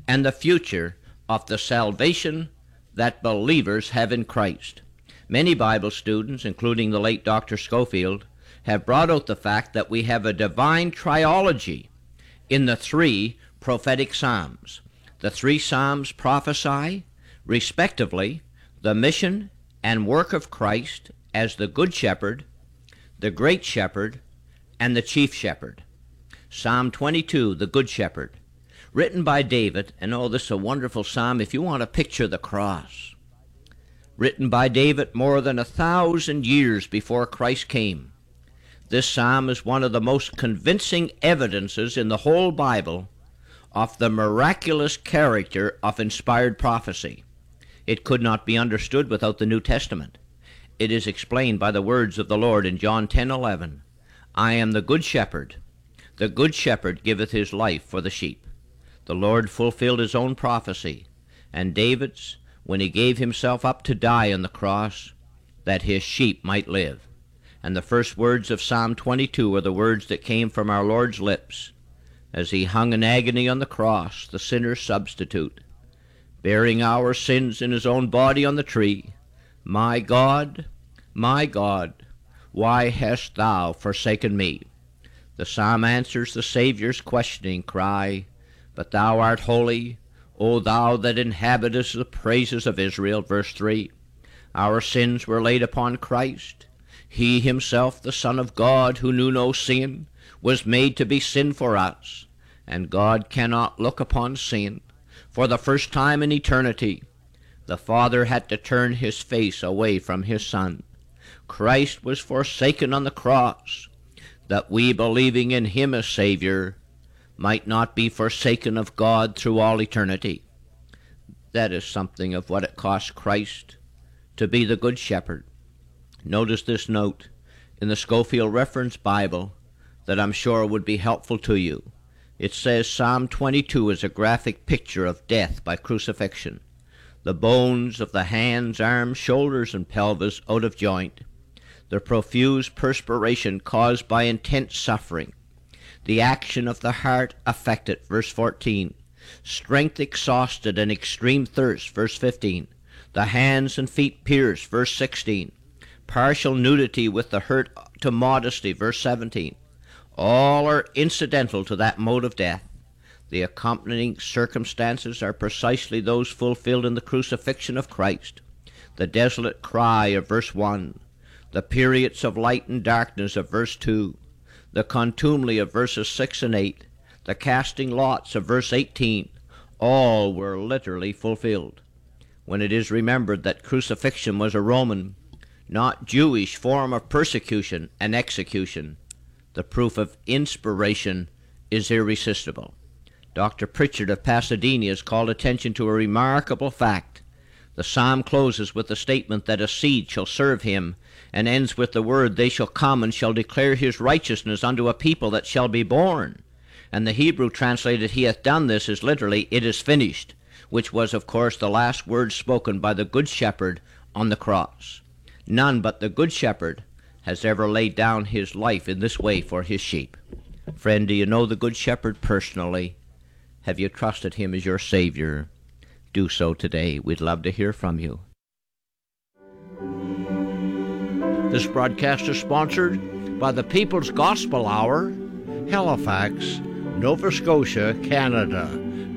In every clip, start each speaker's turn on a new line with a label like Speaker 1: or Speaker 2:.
Speaker 1: and the future of the salvation that believers have in Christ. Many Bible students, including the late Dr. Scofield, have brought out the fact that we have a divine triology in the three prophetic psalms. The three psalms prophesy, respectively, the mission and work of Christ as the Good Shepherd, the Great Shepherd, and the Chief Shepherd. Psalm 22, the Good Shepherd, written by David, and oh, this is a wonderful psalm if you want to picture the cross. Written by David more than 1,000 years before Christ came. This psalm is one of the most convincing evidences in the whole Bible of the miraculous character of inspired prophecy. It could not be understood without the New Testament. It is explained by the words of the Lord in John 10:11. I am the good shepherd. The good shepherd giveth his life for the sheep. The Lord fulfilled his own prophecy, and David's, when he gave himself up to die on the cross, that his sheep might live. And the first words of Psalm 22 are the words that came from our Lord's lips as he hung in agony on the cross, the sinner's substitute, bearing our sins in his own body on the tree. My God, why hast thou forsaken me? The psalm answers the Savior's questioning cry, but thou art holy, O thou that inhabitest the praises of Israel. Verse 3. Our sins were laid upon Christ. He himself, the Son of God, who knew no sin, was made to be sin for us. And God cannot look upon sin. For the first time in eternity, the Father had to turn his face away from his Son. Christ was forsaken on the cross, that we, believing in him as Savior, might not be forsaken of God through all eternity. That is something of what it cost Christ to be the Good Shepherd. Notice this note in the Scofield Reference Bible that I'm sure would be helpful to you. It says Psalm 22 is a graphic picture of death by crucifixion. The bones of the hands, arms, shoulders, and pelvis out of joint. The profuse perspiration caused by intense suffering. The action of the heart affected, verse 14. Strength exhausted and extreme thirst, verse 15. The hands and feet pierced, verse 16. Partial nudity with the hurt to modesty, verse 17. All are incidental to that mode of death. The accompanying circumstances are precisely those fulfilled in the crucifixion of Christ. The desolate cry of verse 1. The periods of light and darkness of verse 2. The contumely of verses 6 and 8. The casting lots of verse 18. All were literally fulfilled. When it is remembered that crucifixion was a Roman, not Jewish form of persecution and execution, the proof of inspiration is irresistible. Dr. Pritchard of Pasadena has called attention to a remarkable fact. The psalm closes with the statement that a seed shall serve him, and ends with the word, they shall come and shall declare his righteousness unto a people that shall be born. And the Hebrew translated, he hath done this, is literally, it is finished, which was, of course, the last word spoken by the Good Shepherd on the cross. None but the Good Shepherd has ever laid down his life in this way for his sheep. Friend, do you know the Good Shepherd personally? Have you trusted him as your Savior? Do so today. We'd love to hear from you. This broadcast is sponsored by the People's Gospel Hour, Halifax, Nova Scotia, Canada,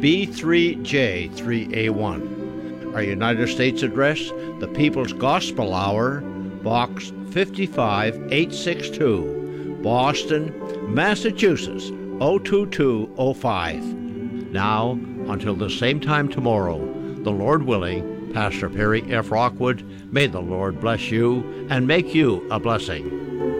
Speaker 1: B3J3A1. Our United States address, the People's Gospel Hour, Box 55862, Boston, Massachusetts, 02205. Now, until the same time tomorrow, the Lord willing, Pastor Perry F. Rockwood, may the Lord bless you and make you a blessing.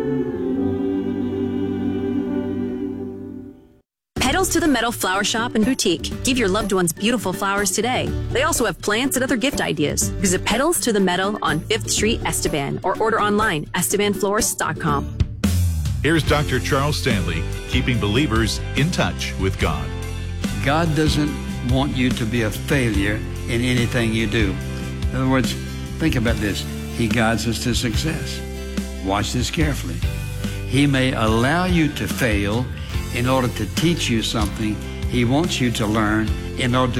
Speaker 2: Petals to the Meadow Flower Shop and Boutique. Give your loved ones beautiful flowers today. They also have plants and other gift ideas. Visit Petals to the Meadow on 5th Street, Esteban, or order online, estebanflorist.com.
Speaker 3: Here's Dr. Charles Stanley, keeping believers in touch with God.
Speaker 4: God doesn't want you to be a failure in anything you do. In other words, think about this. He guides us to success. Watch this carefully. He may allow you to fail in order to teach you something He wants you to learn in order to